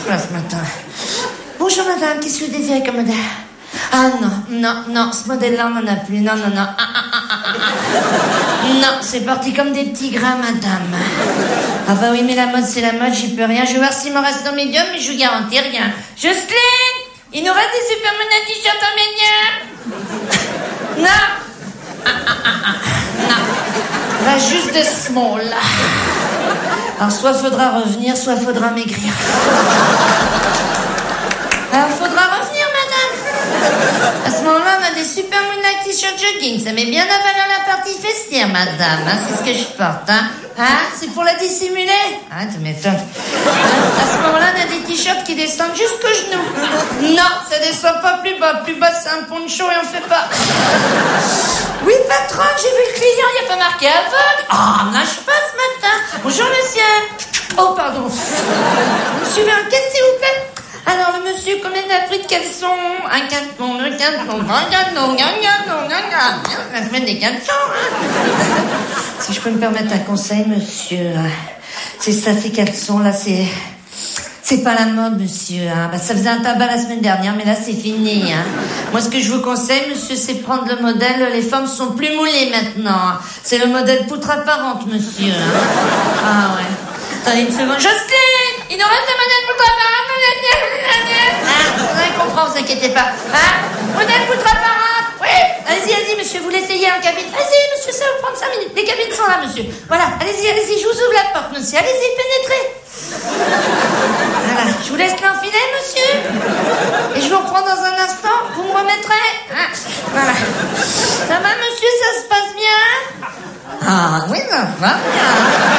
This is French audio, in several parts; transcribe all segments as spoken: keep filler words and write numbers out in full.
pas ce matin? Bonjour madame, qu'est-ce que vous désirez comme modèle? Ah non, non, non, ce modèle-là, on n'en a plus. Non, non, non. Ah, ah, ah, ah, ah. Non, c'est parti comme des petits grains, madame. Ah bah oui, mais la mode, c'est la mode, j'y peux rien. Je vais voir s'il me reste dans mes médium, mais je vous garantis rien. Jocelyne, il nous reste des Superman à t-shirt en médium? Non. Ah, ah, ah, ah. Non. Va juste de small. Alors, soit faudra revenir, soit faudra maigrir. Alors, faudra revenir, madame. À ce moment-là, on a des super moonlight t-shirt jogging. Ça met bien à valeur la partie fessière, madame. Hein, c'est ce que je porte, hein. Hein, c'est pour la dissimuler. Hein, tu m'étonnes. À ce moment-là, on a des t-shirts qui descendent jusqu'aux genoux. Non, ça descend pas plus bas. Plus bas, c'est un poncho et on fait pas. Oui, patron, j'ai vu le client. Il n'y a pas marqué aveugle. Ah, oh, nage pas ce matin. Bonjour, monsieur. Oh, pardon. Monsieur veut un caisse, s'il vous plaît? Alors, le monsieur, combien il a pris de caleçons? Un caleçon, deux caleçons, un caleçon, un caleçon, un caleçon. La semaine des caleçons, hein. Si je peux me permettre un conseil, monsieur. C'est ça, ces caleçons-là, c'est... C'est pas la mode, monsieur. Hein. Bah, ça faisait un tabac la semaine dernière, mais là, c'est fini. Hein. Moi, ce que je vous conseille, monsieur, c'est prendre le modèle... Les femmes sont plus moulées, maintenant. C'est le modèle poutre apparente, monsieur. Hein. Ah, ouais. Attendez une seconde. Jocelyne, il nous reste un modèle poutre apparente. Ah, on comprend, vous inquiétez pas. Hein? Modèle poutre apparente. Oui. Allez-y, allez-y, monsieur, vous l'essayez en cabine. Allez-y, monsieur, ça va prendre cinq minutes. Les cabines sont là, monsieur. Voilà, allez-y, allez-y, je vous ouvre la porte, monsieur. Allez-y, pénétrez. Voilà, je vous laisse l'enfiler, monsieur. Et je vous reprends dans un instant. Vous me remettrez. Hein? Voilà. Ça va, monsieur, ça se passe bien? Ah, oui, ça va bien.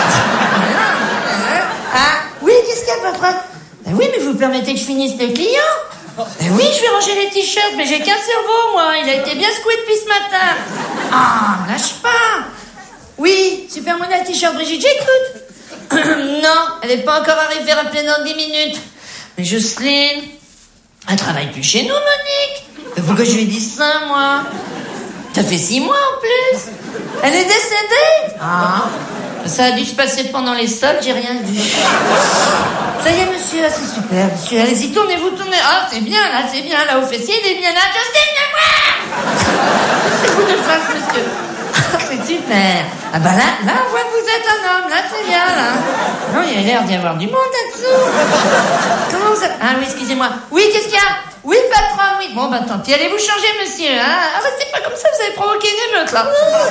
Ah, oui, qu'est-ce qu'il y a, patron? Ben oui, mais vous permettez que je finisse le client? Ben oui, je vais ranger les t-shirts, mais j'ai qu'un cerveau, moi. Il a été bien secoué depuis ce matin. Ah, lâche pas. Oui, super modèle t-shirt Brigitte, j'écoute. Non, elle n'est pas encore arrivée, rappelez dans dix minutes. Mais Jocelyne, elle travaille plus chez nous, Monique. Mais pourquoi je lui ai dit ça, moi? Ça fait six mois en plus. Elle est décédée. Ah, ça a dû se passer pendant les soldes, j'ai rien vu. Ça y est, monsieur, là, c'est super, monsieur. Allez-y, tournez-vous, tournez. Ah, c'est bien, là, c'est bien, là, au fessier, il est bien là. Jocelyne, viens voir. C'est vous de face, monsieur. C'est super. Ah bah là, là, on voit que vous êtes un homme. Là, c'est bien, là. Non, il y a l'air d'y avoir du monde là-dessous. Comment vous êtes... Ah oui, excusez-moi. Oui, qu'est-ce qu'il y a? Oui, patron, oui. Bon, bah tant pis, allez vous changer, monsieur. Hein? Ah, restez pas comme ça, vous avez provoqué une émeute, là.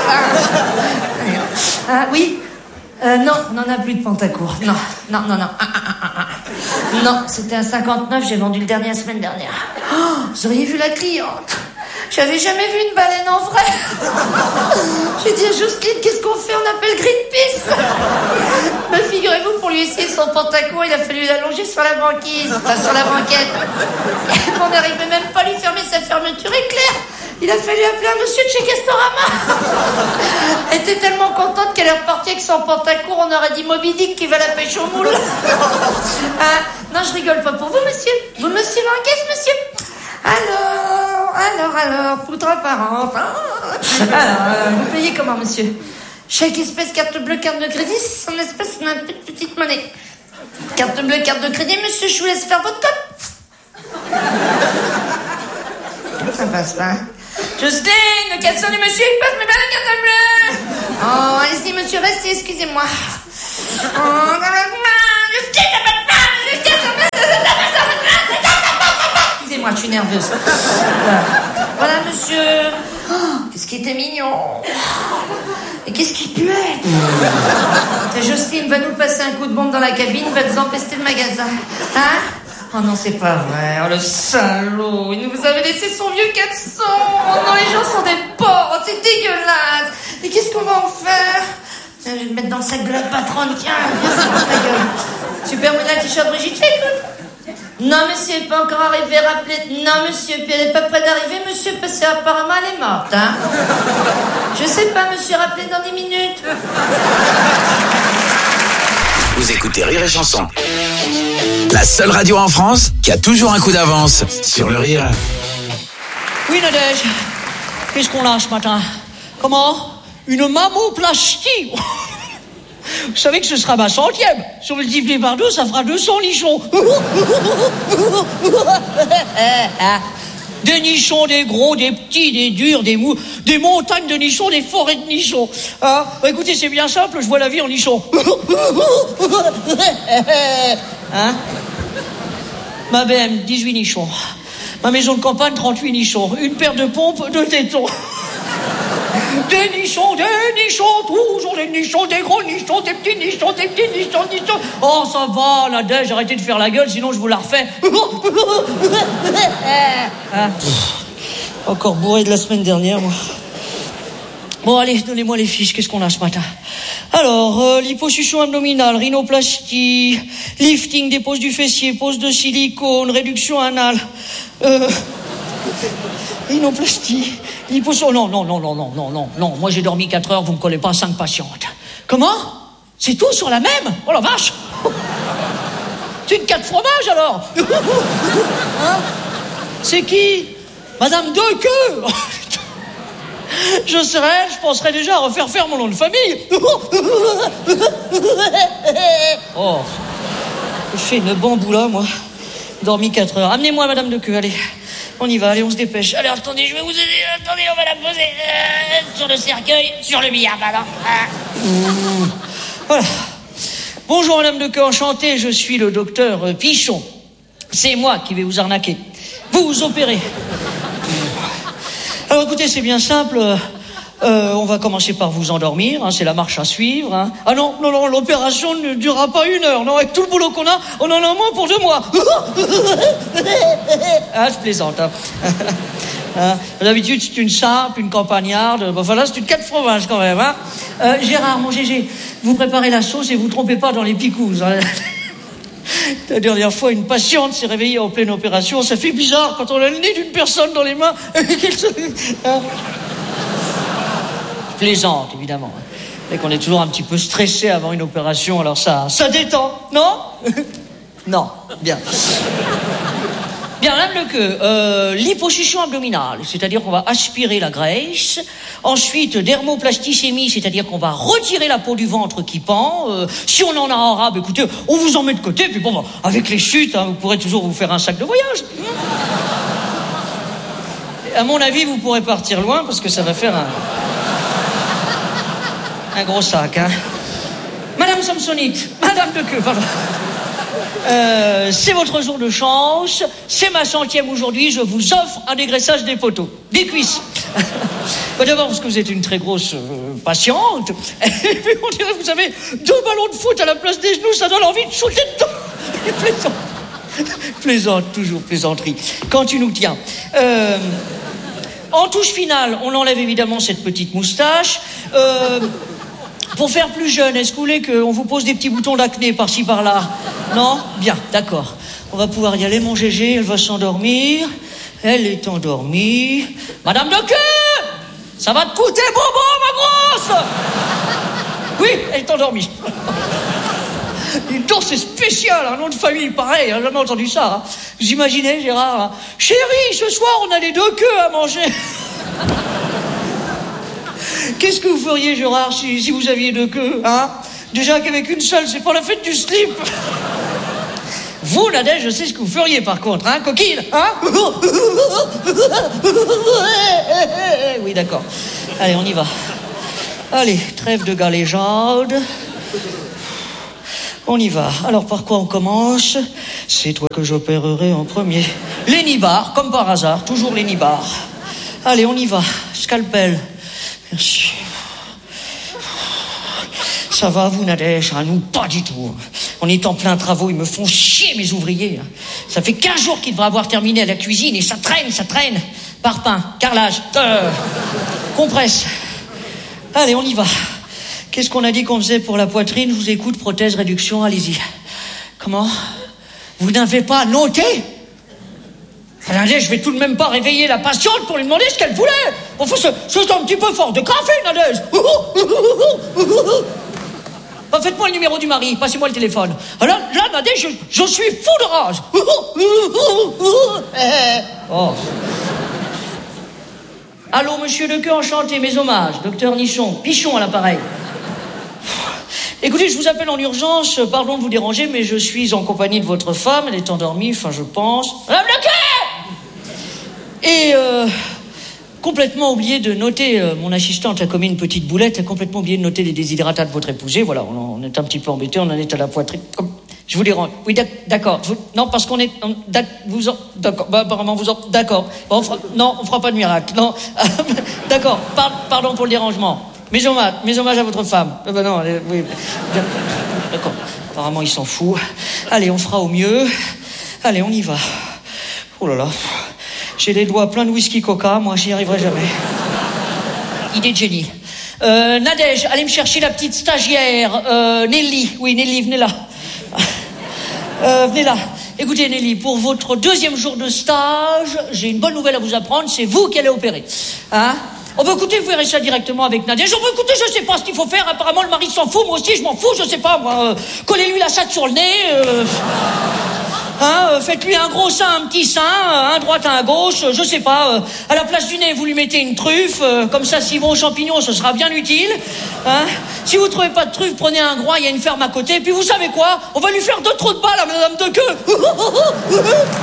Ah, oui. Euh, non, on n'en a plus de pantacourt. Non, non, non, non. Ah, ah, ah, ah. Non, c'était un cinquante-neuf, j'ai vendu le dernier la semaine dernière. Oh, vous auriez vu la cliente. J'avais jamais vu une baleine en vrai. J'ai dit à Jocelyne, qu'est-ce qu'on fait? On appelle Greenpeace. Mais figurez-vous, pour lui essayer son pantacourt, il a fallu l'allonger sur la banquise, enfin sur la banquette. On n'arrivait même pas à lui fermer sa fermeture éclair. Il a fallu appeler un monsieur de chez Castorama. Elle était tellement contente qu'elle est repartie avec son pantacourt, on aurait dit Moby Dick qui va la pêche au moule. Ah, non, je rigole pas pour vous, monsieur. Vous me suivez en caisse, monsieur? Alors, alors, alors, poutre apparente. Alors, euh, vous payez comment, monsieur? Chèque espèce, carte bleue, carte de crédit, c'est en espèce, on a une petite monnaie. Carte bleue, carte de crédit, monsieur, je vous laisse faire votre code. Ça passe pas. Jocelyne, le caleçon du monsieur, il passe, mais pas la carte bleue. Oh, allez-y, monsieur, restez, excusez-moi. Oh, excusez-moi, je suis nerveuse. Voilà, voilà monsieur. Oh, qu'est-ce qui était mignon. Et qu'est-ce qui puait. Jocelyne va nous passer un coup de bombe dans la cabine, va nous empester le magasin. Hein? Oh non, c'est pas vrai. Oh, le salaud. Il nous avait laissé son vieux caleçon. Oh non, les gens sont des porcs. C'est dégueulasse. Et qu'est-ce qu'on va en faire? Tiens, je vais le mettre dans le sac de la patronne. Tiens, merci pour ta gueule. Super modèle t-shirt Brigitte, écoute. Non, monsieur, elle n'est pas encore arrivée. Rappelez. Non, monsieur, puis elle n'est pas près d'arriver, monsieur, parce qu'apparemment, elle est morte, hein. Je sais pas, monsieur, rappelez dans dix minutes. Vous écoutez Rire et Chanson. La seule radio en France qui a toujours un coup d'avance sur le rire. Oui, Nadège. Qu'est-ce qu'on a ce matin? Comment? Une mammoplastie. Vous savez que ce sera ma centième. Si on multiplie par deux, ça fera deux cents nichons. Des nichons, des gros, des petits, des durs, des mous, des montagnes de nichons, des forêts de nichons. Hein, bah écoutez, c'est bien simple, je vois la vie en nichons. Hein? Ma B M, dix-huit nichons. Ma maison de campagne, trente-huit nichons. Une paire de pompes, deux tétons. Des nichons, des nichons, toujours des nichons, des gros nichons, des petits nichons, des petits nichons, nichons. Oh, ça va, la Nadège, arrêtez de faire la gueule, sinon je vous la refais. Hein? Encore bourré de la semaine dernière, moi. Bon, allez, donnez-moi les fiches, qu'est-ce qu'on a ce matin? Alors, euh, liposuction abdominale, rhinoplastie, lifting, dépose du fessier, pose de silicone, réduction anale, euh, rhinoplastie, liposuction... Non, non, non, non, non, non, non, non, moi j'ai dormi quatre heures, vous me collez pas cinq patientes. Comment? C'est tout sur la même? Oh la vache! C'est une quatre fromages alors? Hein? C'est qui? Madame Dequeux? Je serais, je penserais déjà à refaire faire mon nom de famille. Oh, je fais une bamboula, moi. Dormi quatre heures. Amenez-moi, Madame Dequeux, allez. On y va, allez, on se dépêche. Alors, attendez, je vais vous aider. Attendez, on va la poser euh, sur le cercueil, sur le billard, pardon. Ah. Mmh. Voilà. Bonjour, Madame Dequeux, enchanté, je suis le docteur Pichon. C'est moi qui vais vous arnaquer. Vous vous opérez. Alors écoutez, c'est bien simple, euh, on va commencer par vous endormir, hein, c'est la marche à suivre. Hein. Ah non, non, non, l'opération ne durera pas une heure, non, avec tout le boulot qu'on a, on en a moins pour deux mois. Ah, je plaisante. Hein. Hein, d'habitude, c'est une simple, une campagnarde, bon, voilà, c'est une quatre fromages quand même. Hein. Euh, Gérard, mon Gégé, vous préparez la sauce et vous trompez pas dans les picouzes. Hein. La dernière fois, une patiente s'est réveillée en pleine opération. Ça fait bizarre quand on a le nez d'une personne dans les mains. Hein? Plaisante, évidemment. Et qu'on est toujours un petit peu stressé avant une opération, alors ça, ça détend, non? Non, bien. Bien, Madame Lequeux, euh, liposuction abdominale, c'est-à-dire qu'on va aspirer la graisse. Ensuite, dermoplasticémie, c'est-à-dire qu'on va retirer la peau du ventre qui pend. Euh, si on en a en rab, écoutez, on vous en met de côté. Puis bon, bah, avec les chutes, hein, vous pourrez toujours vous faire un sac de voyage. À mon avis, vous pourrez partir loin parce que ça va faire un, un gros sac. Hein. Madame Samsonite, Madame Lequeux, pardon. Euh, c'est votre jour de chance, c'est ma centième aujourd'hui, je vous offre un dégraissage des poteaux, des cuisses. Bah d'abord parce que vous êtes une très grosse euh, patiente, et puis on dirait que vous avez deux ballons de foot à la place des genoux, ça donne envie de shooter dedans. Plaisante, plaisante, toujours plaisanterie, quand tu nous tiens. Euh, en touche finale, on enlève évidemment cette petite moustache. Euh, Pour faire plus jeune, est-ce que vous voulez qu'on vous pose des petits boutons d'acné par-ci par-là? Non? Bien, d'accord. On va pouvoir y aller, mon Gégé, elle va s'endormir. Elle est endormie. Madame Dequeux, ça va te coûter bonbon, ma grosse? Oui, elle est endormie. Donc c'est spécial, un nom de famille pareil, j'ai jamais entendu ça. Hein. Vous imaginez, Gérard? Hein. Chérie, ce soir, on a les deux queues à manger. Qu'est-ce que vous feriez, Gérard, si, si vous aviez deux queues, hein? Déjà qu'avec une seule, c'est pas la fête du slip. Vous, Nadège, je sais ce que vous feriez, par contre, hein, coquine, hein? Oui, d'accord. Allez, on y va. Allez, trêve de galéjade. On y va. Alors, par quoi on commence? C'est toi que j'opérerai en premier. Les nibards, comme par hasard, toujours les nibards. Allez, on y va. Scalpel. Merci. Ça va, vous, Nadège? Ah, nous, pas du tout. On est en plein travaux, ils me font chier, mes ouvriers. Ça fait quinze jours qu'ils devraient avoir terminé à la cuisine et ça traîne, ça traîne. Parpaing, carrelage, euh, compresse. Allez, on y va. Qu'est-ce qu'on a dit qu'on faisait pour la poitrine? Je vous écoute, prothèse, réduction, allez-y. Comment? Vous n'avez pas noté? Nadège, je vais tout de même pas réveiller la patiente pour lui demander ce qu'elle voulait. Enfin, c'est, c'est un petit peu fort de café, Nadège. Bah, faites-moi le numéro du mari, passez-moi le téléphone. Là, là Nadège, je, je suis fou de rage. Oh. Allô, monsieur Lequeux, enchanté, mes hommages. Docteur Nichon, Pichon à l'appareil. Écoutez, je vous appelle en urgence, pardon de vous déranger, mais je suis en compagnie de votre femme, elle est endormie, enfin je pense. Madame Lequet! Et euh, complètement oublié de noter, euh, mon assistante a commis une petite boulette, a complètement oublié de noter les déshydratats de votre épousé, voilà, on, on est un petit peu embêtés, on en est à la poitrine. Je vous dérange. Oui, d'accord. Vous, non, parce qu'on est... On, vous en... D'accord. Bah, apparemment, vous en... D'accord. Bon, on fera, non, on fera pas de miracle. Non. D'accord. Par, pardon pour le dérangement. Mes hommages, mes hommages à votre femme. Euh, bah non, euh, oui. D'accord. Apparemment, il s'en fout. Allez, on fera au mieux. Allez, on y va. Oh là là. J'ai les doigts pleins de whisky coca. Moi, j'y arriverai jamais. Idée de génie. Euh, Nadège, allez me chercher la petite stagiaire. Euh, Nelly. Oui, Nelly, venez là. Euh, venez là. Écoutez Nelly, pour votre deuxième jour de stage, j'ai une bonne nouvelle à vous apprendre, c'est vous qui allez opérer. Hein? Oh bah écoutez, vous verrez ça directement avec Nadia. Oh bah écoutez, je sais pas ce qu'il faut faire, apparemment le mari s'en fout, moi aussi je m'en fous, je sais pas moi. Euh, collez-lui la chatte sur le nez. Euh... Hein, euh, faites-lui un gros sein, un petit sein, euh, un droite, un gauche, euh, je sais pas. Euh, à la place du nez, vous lui mettez une truffe, euh, comme ça, s'il va aux champignons, ce sera bien utile. Hein. Si vous trouvez pas de truffe, prenez un groin, il y a une ferme à côté. Puis vous savez quoi? On va lui faire deux trous de balle à Madame de Queue.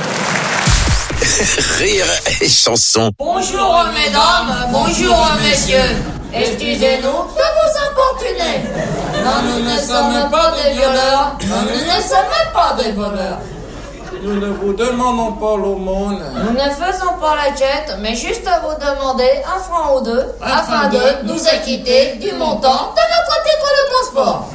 Rire et chanson. Bonjour mesdames, bonjour messieurs. Excusez-nous de vous importuner. Non, nous ne sommes pas des violeurs. Non, nous ne sommes pas des voleurs. Nous ne vous demandons pas l'aumône. Nous ne faisons pas la quête, mais juste à vous demander un franc ou deux, afin de nous acquitter du montant de notre titre de transport.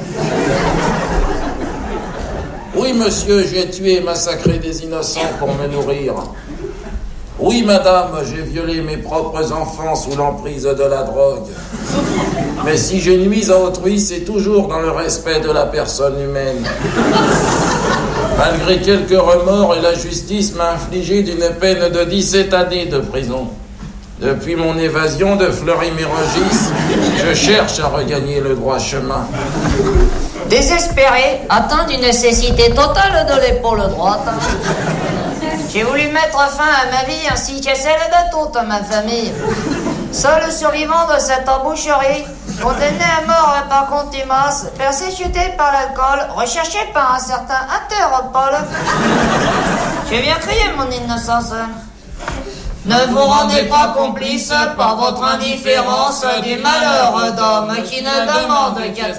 Oui, monsieur, j'ai tué et massacré des innocents pour me nourrir. Oui, madame, j'ai violé mes propres enfants sous l'emprise de la drogue. Mais si je nuis à autrui, c'est toujours dans le respect de la personne humaine. Malgré quelques remords, et la justice m'a infligé d'une peine de dix-sept années de prison. Depuis mon évasion de Fleury-Mérogis, je cherche à regagner le droit chemin. Désespéré, atteint d'une nécessité totale de l'épaule droite, j'ai voulu mettre fin à ma vie ainsi qu'à celle de toute ma famille. Seul survivant de cette emboucherie, condamné à mort par contumace, persécuté par l'alcool, recherché par un certain Interpol, je viens crier mon innocence. Ne vous rendez pas complice par votre indifférence du malheur d'homme qui ne demande qu'à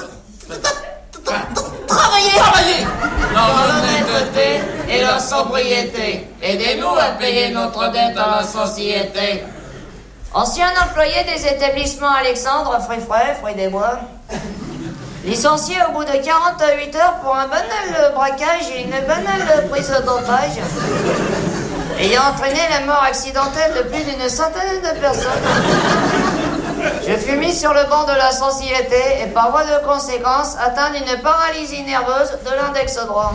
travailler, travailler dans l'honnêteté et la sobriété. Aidez-nous à payer notre dette à la société. Ancien employé des établissements Alexandre, fruits frais, fruits des bois. Licencié au bout de quarante-huit heures pour un banal braquage et une banale prise d'otage, ayant entraîné la mort accidentelle de plus d'une centaine de personnes. Je fus mis sur le banc de la société et par voie de conséquence atteint d'une paralysie nerveuse de l'index droit.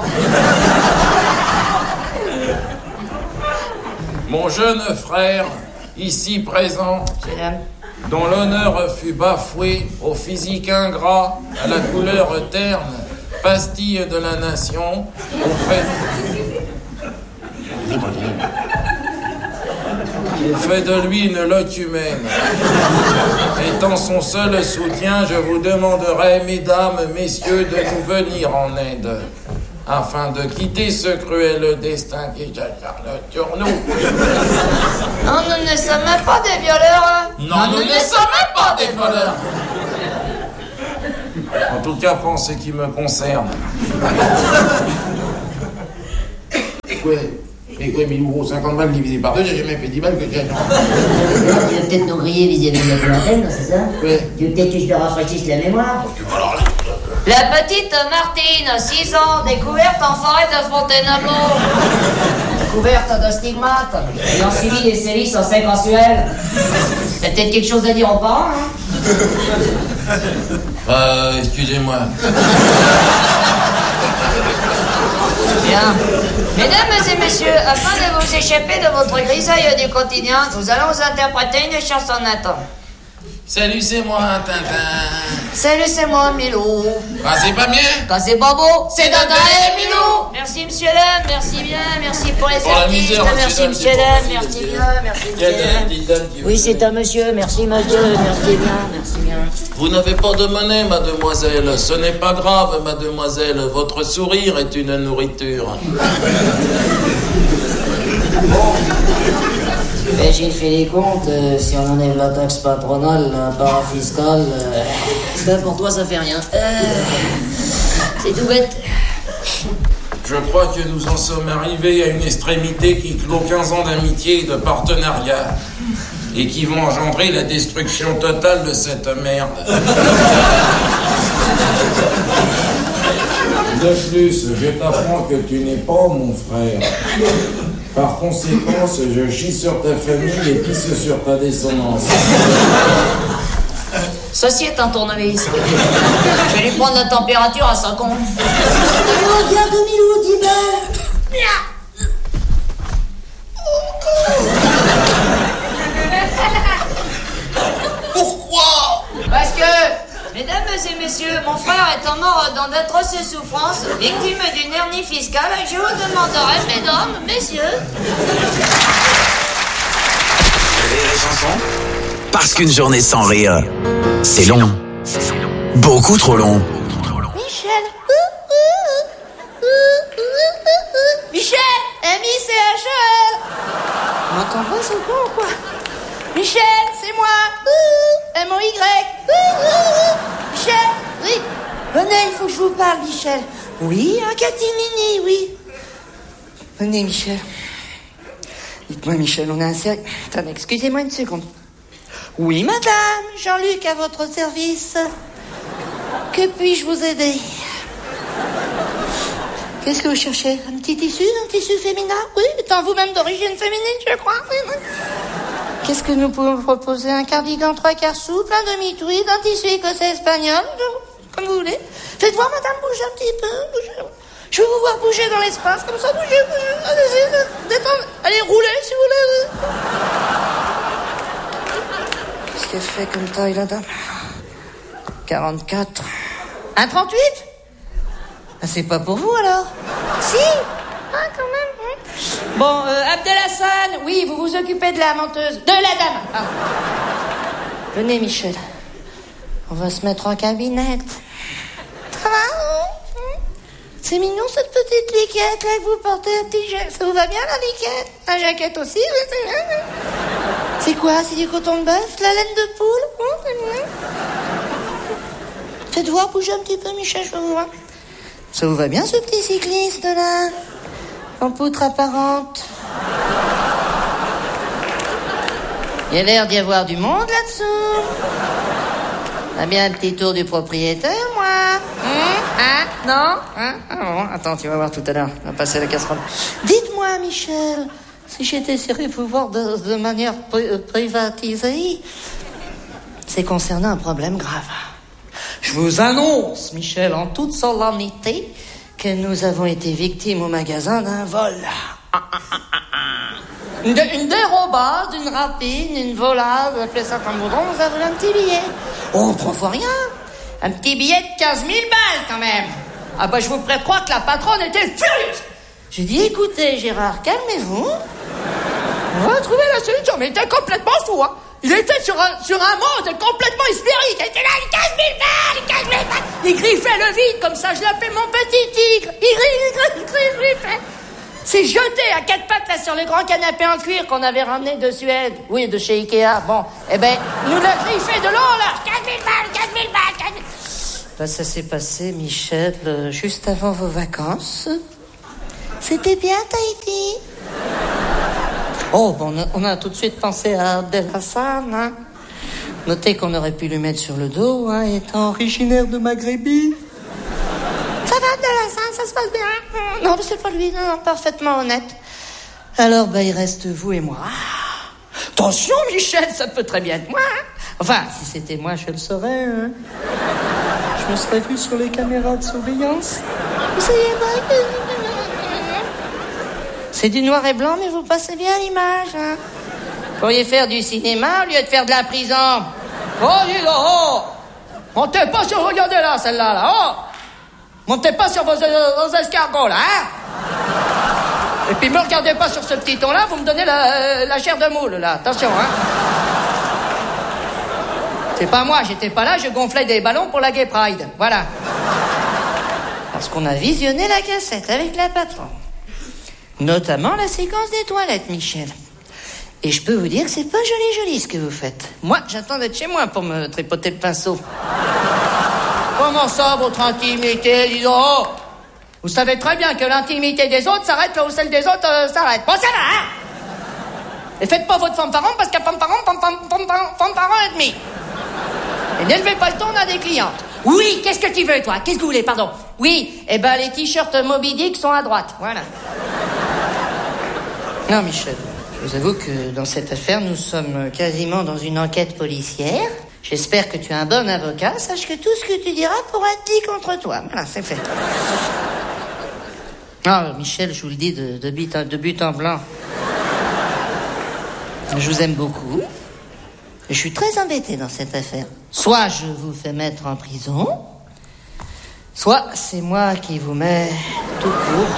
Mon jeune frère, ici présent, dont l'honneur fut bafoué, au physique ingrat, à la couleur terne, pastille de la nation, au fait... On fait de lui une loque humaine. Étant son seul soutien, je vous demanderai, mesdames, messieurs, de nous venir en aide, afin de quitter ce cruel destin qui s'acharne sur nous. Non, nous ne sommes pas des violeurs. Non, non nous, nous ne sommes pas des voleurs. En tout cas, pour ce qui me concerne. Ouais. Et quoi, mille euros, cinquante balles divisé par deux, j'ai jamais fait dix balles que j'ai. Tu veux peut-être nous griller vis-à-vis de notre antenne, c'est ça? Oui. Tu veux peut-être que je te rafraîchisse la mémoire? La petite Martine, six ans, découverte en forêt de Fontainebleau. Couverte de stigmates, ayant suivi des sévices en sein mensuel. T'as peut-être quelque chose à dire aux parents, hein? Euh, excusez-moi. Bien. Mesdames et messieurs, afin de vous échapper de votre grisaille du quotidien, nous allons vous interpréter une chansonnette. Salut, c'est moi, Tintin. Salut, c'est moi, Milou. Ah, c'est pas bien? Quand c'est pas beau, c'est Dada et Milou. Merci, monsieur Lem, merci bien, merci pour les Pour la artistes, misère, merci, monsieur monsieur Lem, Lem, c'est merci pour bien, merci, Il y a monsieur une Lem. petite dame qui Oui, veut c'est venir. un monsieur, merci, monsieur, merci bien, merci bien. Vous n'avez pas de monnaie, mademoiselle. Ce n'est pas grave, mademoiselle. Votre sourire est une nourriture. Ben, j'ai fait les comptes, euh, si on enlève la taxe patronale, la part fiscale, euh, ben, pour toi ça fait rien. Euh, c'est tout bête. Je crois que nous en sommes arrivés à une extrémité qui clôt quinze ans d'amitié et de partenariat. Et qui vont engendrer la destruction totale de cette merde. De plus, je t'apprends que tu n'es pas mon frère. Par conséquent, je chie sur ta famille et pisse sur ta descendance. Ceci est un tournevis. Je vais lui prendre la température à cinquante. Oh, bien deux mille dix balles. Pourquoi? Parce que, mesdames et messieurs, mon frère étant mort dans d'atroces souffrances, victime d'une hernie fiscale, je vous demanderai, mesdames, messieurs... Rire et chanson. Parce qu'une journée sans rire, c'est long. Beaucoup trop long. Michel. Michel. M I C H E L. On m'entend pas ce con ou quoi? Michel, c'est moi. M O Y. Michel. Oui. Venez, il faut que je vous parle, Michel. Oui, un catimini, oui. Venez, Michel. Dites-moi, Michel, on a un sérieux... Attendez, excusez-moi une seconde. Oui, madame, Jean-Luc à votre service. Que puis-je vous aider? Qu'est-ce que vous cherchez? Un petit tissu? Un tissu féminin? Oui, étant vous-même d'origine féminine, je crois. Oui, oui. Qu'est-ce que nous pouvons vous proposer? Un cardigan trois quarts souple, un demi-tweed, un tissu écossais espagnol, comme vous voulez. Faites voir, madame, bougez un petit peu. Bougez. Je veux vous voir bouger dans l'espace, comme ça, bougez, bougez. Allez-y, détendez. Allez, roulez, si vous voulez. Qu'est-ce qu'elle fait comme taille, la dame? quarante-quatre. Un trente-huit? Ah, c'est pas pour vous, alors? Si. Ah, quand même, oui. Bon, euh, Abdelhassan, oui, vous vous occupez de la menteuse. De la dame. Ah. Venez, Michel. On va se mettre en cabinette. Ça va? C'est mignon, cette petite liquette, là, que vous portez un petit jacket. Ça vous va bien, la liquette? Un jacket aussi? Oui, c'est bien. C'est quoi? C'est du coton de bœuf? La laine de poule? Oh, c'est bien. Faites voir, bougez un petit peu, Michel, je veux vous voir. Ça vous va bien, ce petit cycliste, là? En poutre apparente. Il y a l'air d'y avoir du monde, là-dessous. Ah bien, un petit tour du propriétaire, moi. Hum, hein? Non? Hein? Ah bon, attends, tu vas voir tout à l'heure. On va passer la casserole. Dites-moi, Michel, si j'étais serré pour voir de, de manière pri- privatisée, c'est concernant un problème grave. Je vous annonce, Michel, en toute solennité, que nous avons été victimes au magasin d'un vol. Une, de, une dérobade, une rapine, une volade, appelez ça comme vous voulez, on nous a volé un petit billet. Oh, trois fois rien. Un petit billet de quinze mille balles, quand même. Ah bah, je vous prête croire que la patronne était furieuse. J'ai dit, écoutez, Gérard, calmez-vous. On va trouver la solution. Mais il était complètement fou, hein. Il était sur un, sur un mode complètement hystérique. Il était là, les quinze mille balles, les quinze mille balles. Il griffait le vide, comme ça, je l'appelais mon petit tigre. Il griffait, il griffait, il griffait. C'est jeté à quatre pattes, là, sur le grand canapé en cuir qu'on avait ramené de Suède. Oui, de chez Ikea. Bon, eh ben, nous l'a griffé de l'eau, là. quinze mille balles, quinze mille balles, quinze mille... Ben, ça s'est passé, Michel, euh, juste avant vos vacances. C'était bien, Tahiti? Oh, bon, on a, on a tout de suite pensé à Abdelhassan, hein. Notez qu'on aurait pu lui mettre sur le dos, hein, étant originaire de Maghrébi. Ça va, Abdelhassan, ça se passe bien? Non, mais c'est pas lui, non, parfaitement honnête. Alors, ben, il reste vous et moi. Attention, Michel, ça peut très bien être moi, hein. Enfin, si c'était moi, je le saurais, hein. Je me serais vu sur les caméras de surveillance. Vous savez pas que... C'est du noir et blanc, mais vous passez bien l'image, hein. Vous pourriez faire du cinéma au lieu de faire de la prison. Oh, dis donc, oh! Montez pas sur... Regardez là, celle-là, là, oh! Montez pas sur vos, vos escargots, là, hein. Et puis me regardez pas sur ce petit ton-là, vous me donnez la, la chair de moule, là. Attention, hein. C'est pas moi, j'étais pas là, je gonflais des ballons pour la Gay Pride. Voilà. Parce qu'on a visionné la cassette avec la patronne. Notamment la séquence des toilettes, Michel. Et je peux vous dire que c'est pas joli joli ce que vous faites. Moi, j'attends d'être chez moi pour me tripoter le pinceau. Comment ça, votre intimité, dis donc? Oh, vous savez très bien que l'intimité des autres s'arrête là où celle des autres euh, s'arrête. Bon, ça va, hein? Et faites pas votre fanfaron parce qu'à fanfaron, fanfaron, fanfaron, fanfaron et demi. Et n'élevez pas le ton à des clientes. Oui, qu'est-ce que tu veux, toi? Qu'est-ce que vous voulez, pardon? Oui, eh ben, les t-shirts Moby Dick sont à droite, voilà. Non, Michel, je vous avoue que dans cette affaire, nous sommes quasiment dans une enquête policière. J'espère que tu as un bon avocat. Sache que tout ce que tu diras pourra être dit contre toi. Voilà, c'est fait. Ah, Michel, je vous le dis de, de, but, de but en blanc. Je vous aime beaucoup. Je suis très embêté dans cette affaire. Soit je vous fais mettre en prison, soit c'est moi qui vous mets tout court.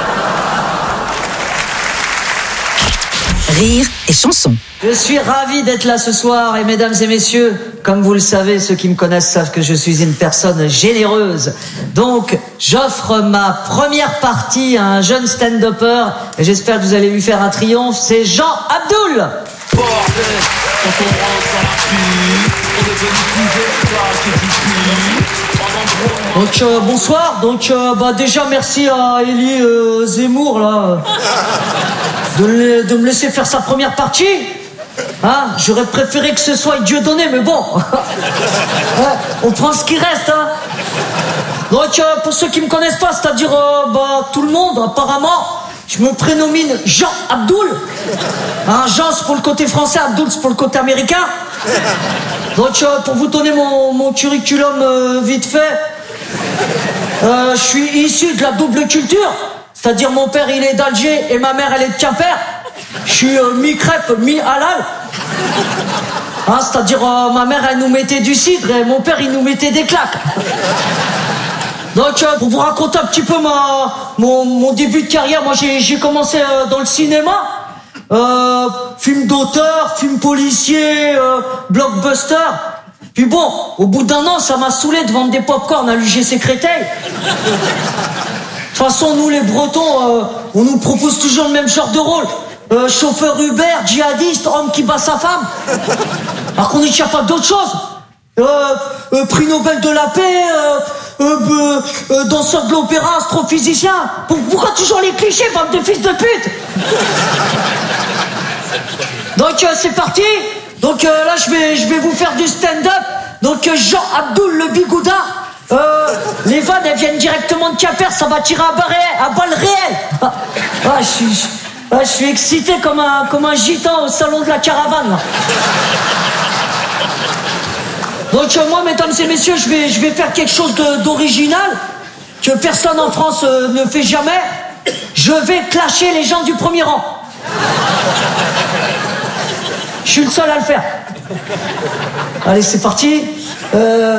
Rire et chanson. Je suis ravi d'être là ce soir et mesdames et messieurs, comme vous le savez, ceux qui me connaissent savent que je suis une personne généreuse. Donc, j'offre ma première partie à un jeune stand-upper et j'espère que vous allez lui faire un triomphe. C'est Jean Abdoul. Bordel, quand on rentre dans la pub, on est venu trouver toi qui dis Donc euh, bonsoir, donc euh, bah déjà merci à Élie euh, Zemmour là de, le, de me laisser faire sa première partie. Hein, j'aurais préféré que ce soit Dieudonné, mais bon, ouais, on prend ce qui reste. Hein. Donc euh, pour ceux qui me connaissent pas, c'est-à-dire euh, bah tout le monde apparemment, je me prénomine Jean Abdoul. Hein, Jean c'est pour le côté français, Abdoul c'est pour le côté américain. Donc euh, pour vous donner mon, mon curriculum euh, vite fait. Euh, je suis issu de la double culture, c'est-à-dire mon père il est d'Alger et ma mère elle est de Quimper. Je suis euh, mi-crêpe, mi-halal. Hein, c'est-à-dire euh, ma mère elle nous mettait du cidre et mon père il nous mettait des claques. Donc euh, pour vous raconter un petit peu ma, mon, mon début de carrière, moi j'ai, j'ai commencé euh, dans le cinéma. Euh, film d'auteur, film policier, euh, blockbuster. Puis bon, au bout d'un an, ça m'a saoulé de vendre des pop-corn à l'U G C Créteil. De toute façon, nous les Bretons, euh, on nous propose toujours le même genre de rôle. Euh, chauffeur Uber, djihadiste, homme qui bat sa femme. Alors qu'on est capable d'autre chose. Euh, euh, prix Nobel de la paix, euh, euh, euh, euh, danseur de l'opéra, astrophysicien. Pourquoi toujours les clichés, bande de fils de pute? Donc euh, c'est parti. Donc euh, là je vais je vais vous faire du stand-up. Donc euh, Jean Abdoul le Bigouda. Euh, les vannes elles viennent directement de Quimper, ça va tirer à balles réelles, à balles réelles. Ah, ah, je suis je, ah, je suis excité comme un comme un gitan au salon de la caravane. Là. Donc euh, moi mesdames et messieurs, je vais je vais faire quelque chose de, d'original que personne en France euh, ne fait jamais. Je vais clasher les gens du premier rang. Je suis le seul à le faire. Allez, c'est parti. Euh...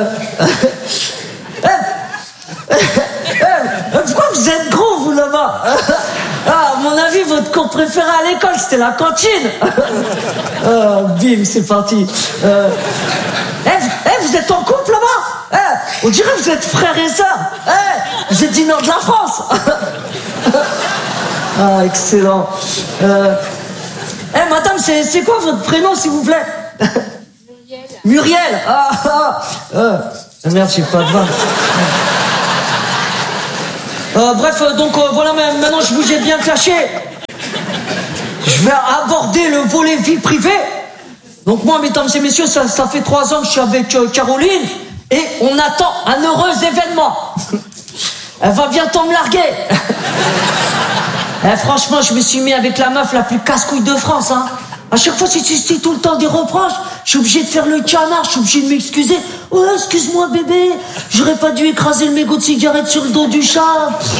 Pourquoi vous êtes gros, vous, là-bas? Ah, à mon avis, votre cours préféré à l'école, c'était la cantine. Oh, bim, c'est parti. Euh... Eh, eh, vous êtes en couple, là-bas? Eh, on dirait que vous êtes frères et sœurs. Eh, vous êtes du nord de la France. Ah, excellent. Euh... Eh, hey, madame, c'est, c'est quoi votre prénom, s'il vous plaît? Muriel. Muriel. Ah, ah, ah. Merde, j'ai pas de vanne. Euh, bref, donc euh, voilà, maintenant je vous ai bien clashé. Je vais aborder le volet vie privée. Donc moi, mesdames et messieurs, ça, ça fait trois ans que je suis avec euh, Caroline et on attend un heureux événement. Elle va bientôt me larguer. Eh, franchement, je me suis mis avec la meuf la plus casse-couille de France, hein. À chaque fois, si tu dis tout le temps des reproches, je suis obligé de faire le canard, je suis obligé de m'excuser. Oh, excuse-moi, bébé, j'aurais pas dû écraser le mégot de cigarette sur le dos du chat.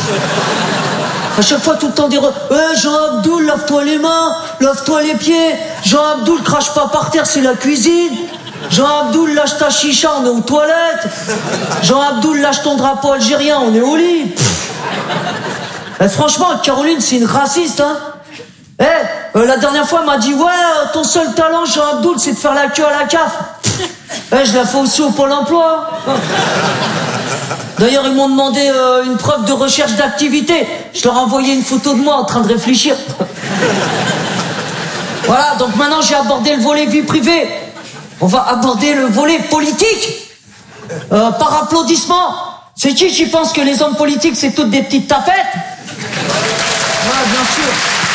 À chaque fois, tout le temps des reproches. Eh, Jean Abdoul, lave-toi les mains, lave-toi les pieds. Jean Abdoul, crache pas par terre, c'est la cuisine. Jean Abdoul, lâche ta chicha, on est aux toilettes. Jean Abdoul, lâche ton drapeau algérien, on est au lit. Eh, franchement, Caroline, c'est une raciste, hein. Eh, euh, la dernière fois, elle m'a dit, ouais, euh, ton seul talent, Jean-Abdoul, c'est de faire la queue à la C A F. Eh, je la fais aussi au Pôle emploi. D'ailleurs, ils m'ont demandé euh, une preuve de recherche d'activité. Je leur ai envoyé une photo de moi en train de réfléchir. Voilà, donc maintenant, j'ai abordé le volet vie privée. On va aborder le volet politique. Euh, par applaudissement. C'est qui qui pense que les hommes politiques, c'est toutes des petites tapettes? Ouais, bien sûr.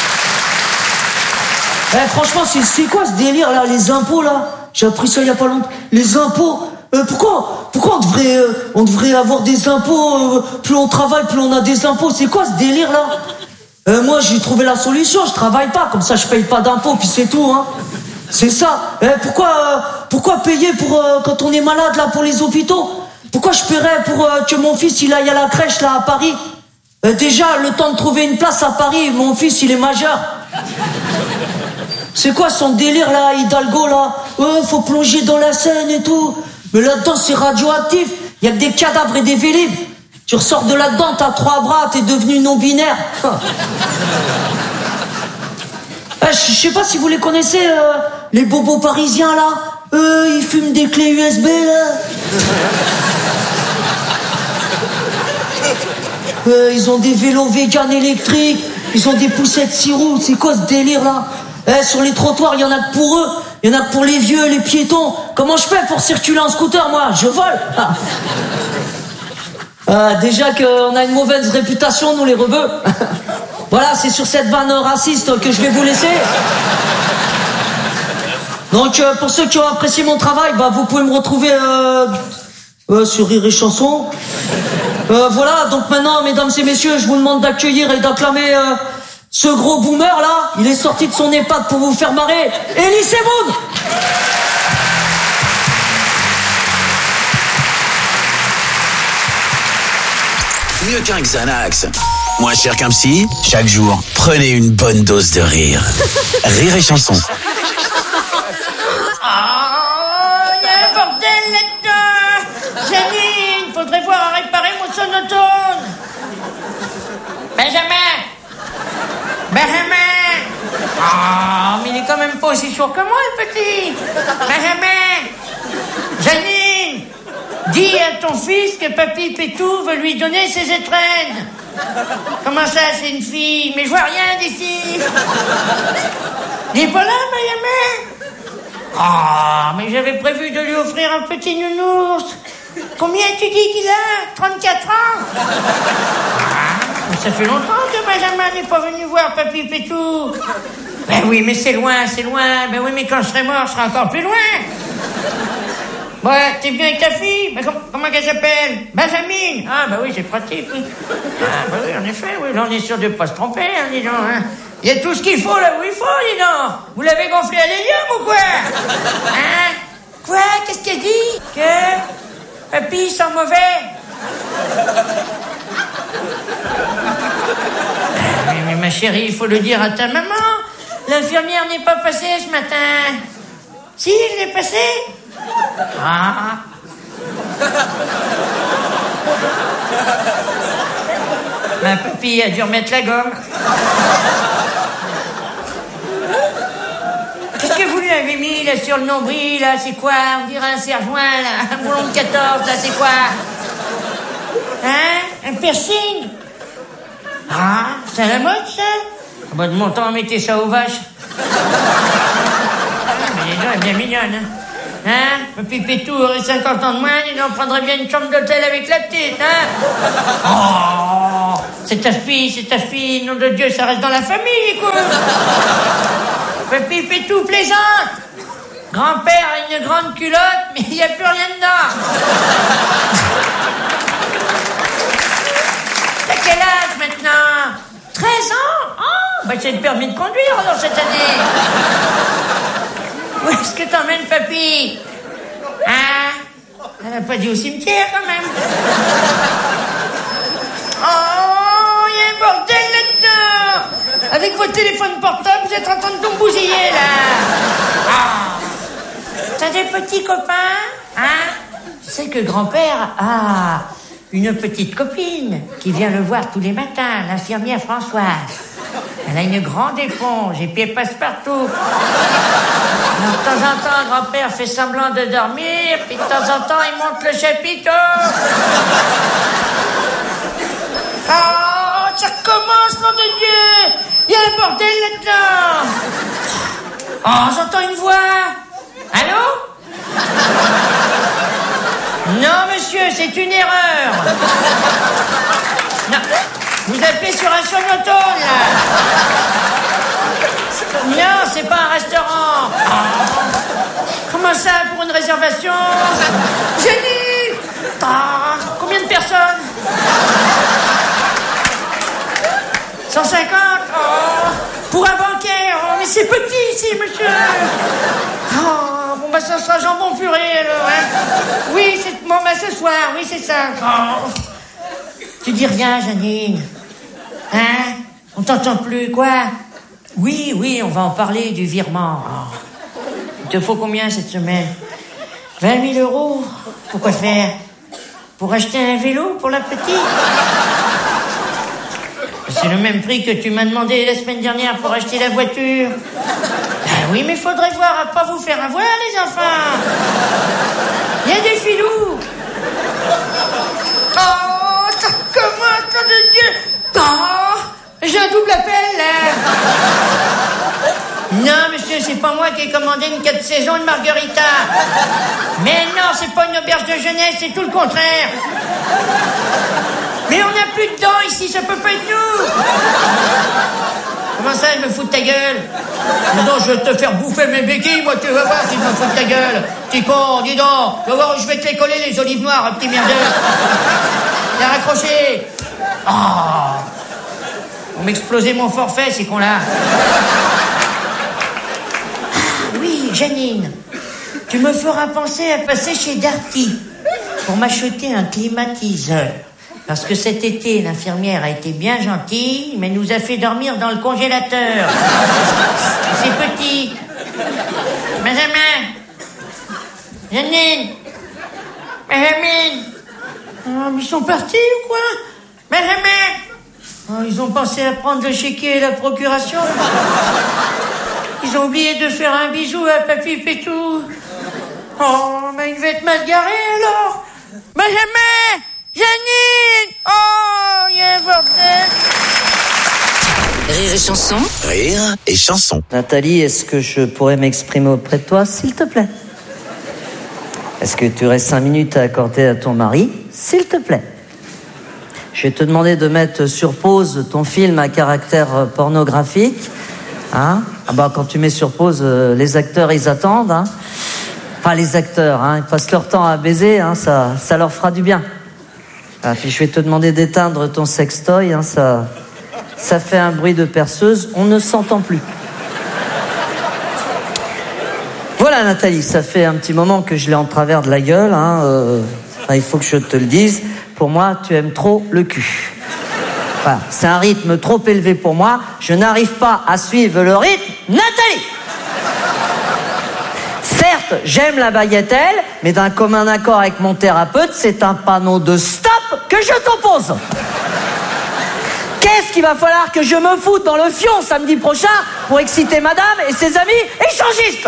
Eh, franchement, c'est, c'est quoi ce délire là, les impôts là? J'ai appris ça il y a pas longtemps. Les impôts. Euh, pourquoi, pourquoi on devrait, euh, on devrait avoir des impôts? Euh, plus on travaille, plus on a des impôts. C'est quoi ce délire là? euh, Moi, j'ai trouvé la solution. Je travaille pas, comme ça, je paye pas d'impôts, puis c'est tout, hein. C'est ça. Eh, pourquoi, euh, pourquoi payer pour euh, quand on est malade là pour les hôpitaux? Pourquoi je paierais pour euh, que mon fils il aille à la crèche là à Paris? euh, Déjà, le temps de trouver une place à Paris, mon fils il est majeur. C'est quoi son délire là, Hidalgo là? Ouais, faut plonger dans la Seine et tout. Mais là-dedans c'est radioactif. Il y a que des cadavres et des vélib. Tu ressors de là-dedans, t'as trois bras, t'es devenu non-binaire. eh, Je sais pas si vous les connaissez, euh, les bobos parisiens là. Eux, ils fument des clés U S B là. euh, Ils ont des vélos vegan électriques. Ils ont des poussettes six roues. C'est quoi ce délire là? Eh, sur les trottoirs, il y en a que pour eux. Il y en a que pour les vieux, les piétons. Comment je fais pour circuler en scooter, moi? Je vole. ah. euh, Déjà qu'on a une mauvaise réputation, nous les rebeux. Voilà, c'est sur cette vanne raciste que je vais vous laisser. Donc, euh, pour ceux qui ont apprécié mon travail, bah, vous pouvez me retrouver euh, euh, sur Rire et Chanson. Euh, voilà, donc maintenant, mesdames et messieurs, je vous demande d'accueillir et d'acclamer... Euh, ce gros boomer là, il est sorti de son EHPAD pour vous faire marrer. Elie Semoun. Mieux qu'un Xanax, moins cher qu'un psy, chaque jour, prenez une bonne dose de rire. Rire et Chanson. Oh, il y a un bordel là-dedans. Janine, faudrait voir à réparer mon sonotone. Benjamin. Benjamin. Oh, mais il est quand même pas aussi chaud que moi, le petit. Benjamin. Janine. Dis à ton fils que Papy Pétou veut lui donner ses étrennes. Comment ça, c'est une fille? Mais je vois rien d'ici. Il est pas là, Benjamin? Oh, mais j'avais prévu de lui offrir un petit nounours. Combien tu dis qu'il a? trente-quatre ans? Ah, ça fait longtemps que Benjamin n'est pas venu voir Papy Pétou. Ben oui, mais c'est loin, c'est loin. Ben oui, mais quand je serai mort, je serai encore plus loin. Ouais, t'es bien avec ta fille? Ben, com- comment qu'elle s'appelle? Benjamin. Ah, bah oui, c'est pratique. Oui. Ah, bah oui, en effet, oui. Là, on est sûr de pas se tromper, hein, dis donc, hein. Il y a tout ce qu'il faut là où il faut, dis donc. Vous l'avez gonflé à l'hélium ou quoi? Hein? Quoi? Qu'est-ce qu'elle dit? Que Papy sent mauvais? mais, mais ma chérie, il faut le dire à ta maman. L'infirmière n'est pas passée ce matin. Si, elle est passée? Ah. Ma papy a dû remettre la gomme. Qu'est-ce que vous lui avez mis là sur le nombril là? C'est quoi? On dirait un serre-joint là, un boulon de quatorze là, c'est quoi? Hein? Un piercing? Ah, c'est à la mode ça? Ah bah de mon temps, mettez ça aux vaches. Ah, mais les gens, elle est bien mignonne, hein? Hein? Papy Pétou aurait cinquante ans de moins, il en prendrait bien une chambre d'hôtel avec la petite, hein? Oh! C'est ta fille, c'est ta fille, nom de Dieu, ça reste dans la famille, écoute! Papy Pétou plaisante! Grand-père a une grande culotte, mais il n'y a plus rien dedans! T'as quel âge maintenant? treize ans? Oh! Bah, c'est le permis de conduire alors cette année! Où est-ce que t'emmènes, papy? Hein? Elle n'a pas dit au cimetière, quand même. Oh, il y a un bordel là-dedans. Avec votre téléphone portable, vous êtes en train de tout bousiller, là. Ah. T'as des petits copains? Hein? Tu sais que grand-père a une petite copine qui vient le voir tous les matins, l'infirmière Françoise. Elle a une grande éponge et puis elle passe partout. Alors, de temps en temps, grand-père fait semblant de dormir, puis de temps en temps, il monte le chapiteau. Oh, ça recommence, nom de Dieu! Il y a un bordel là-dedans! Oh, j'entends une voix! Allô? Non, monsieur, c'est une erreur! Non, vous appelez sur un sonotone, là! Non, c'est pas un restaurant! Oh. Comment ça, pour une réservation? Génie! Ah, combien de personnes? cent cinquante? Oh, pour un banquet? Oh, mais c'est petit ici, monsieur! Oh, bon, bah, ça sera jambon purée, alors, hein? Oui, c'est... Bon, bah, ce soir, oui, c'est ça. Oh. Tu dis rien, Janine? Hein? On t'entend plus, quoi? Oui, oui, on va en parler du virement. Oh. Il te faut combien cette semaine? vingt mille euros? Pourquoi faire? Pour acheter un vélo pour la petite? C'est le même prix que tu m'as demandé la semaine dernière pour acheter la voiture. Ben oui, mais faudrait voir à pas vous faire avoir, les enfants. Il y a des filous. Oh, ça commence, nom de Dieu. Oh, j'ai un double appel, là. Non, monsieur, c'est pas moi qui ai commandé une quatre saisons de margarita. Mais non, c'est pas une auberge de jeunesse, c'est tout le contraire. Mais on n'a plus de dents ici, ça peut pas être nous. Comment ça, je me fous de ta gueule? Non, je vais te faire bouffer mes béquilles, moi, tu vas voir si je me fous de ta gueule. Petit con, dis donc, tu vas voir où je vais te les coller, les olives noires, un petit merdeux. T'as raccroché. Oh. On m'explosait mon forfait, ces cons-là. Ah, oui, Janine, tu me feras penser à passer chez Darty pour m'acheter un climatiseur. Parce que cet été, l'infirmière a été bien gentille, mais nous a fait dormir dans le congélateur. C'est petit. Benjamin. Janine. Benjamin. Oh, mais ils sont partis ou quoi? Benjamin. Oh, ils ont pensé à prendre le chéquier et la procuration. Ils ont oublié de faire un bisou à Papy Pétou. Oh, mais il va être mal garé alors. Benjamin. Janine! Oh, il y a un bordel! Rire et chanson. Rire et chanson. Nathalie, est-ce que je pourrais m'exprimer auprès de toi, s'il te plaît? Est-ce que tu aurais cinq minutes à accorder à ton mari, s'il te plaît? Je vais te demander de mettre sur pause ton film à caractère pornographique. Hein? Ah bah, quand tu mets sur pause, euh, les acteurs, ils attendent. Hein? Enfin, les acteurs, hein, ils passent leur temps à baiser, hein, ça, ça leur fera du bien. Ah, puis je vais te demander d'éteindre ton sextoy, hein, ça, ça fait un bruit de perceuse, on ne s'entend plus. Voilà Nathalie, ça fait un petit moment que je l'ai en travers de la gueule, hein, euh, il faut que je te le dise, pour moi tu aimes trop le cul. Voilà, c'est un rythme trop élevé pour moi, je n'arrive pas à suivre le rythme, Nathalie. Certes, j'aime la bagatelle, mais d'un commun accord avec mon thérapeute, c'est un panneau de stop que je t'oppose. Qu'est-ce qu'il va falloir que je me foute dans le fion samedi prochain pour exciter madame et ses amis échangistes?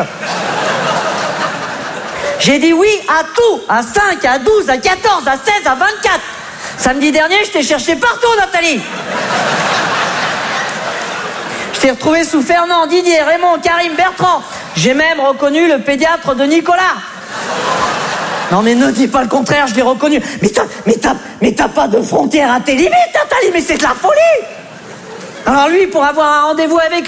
J'ai dit oui à tout, à cinq, à douze, à quatorze, à seize, à vingt-quatre. Samedi dernier, je t'ai cherché partout, Nathalie. Je t'ai retrouvé sous Fernand, Didier, Raymond, Karim, Bertrand. J'ai même reconnu le pédiatre de Nicolas. Non mais ne dis pas le contraire, je l'ai reconnu. Mais t'as, mais t'as, mais t'as pas de frontière à tes limites, Nathalie, mais c'est de la folie. Alors lui, pour avoir un rendez-vous avec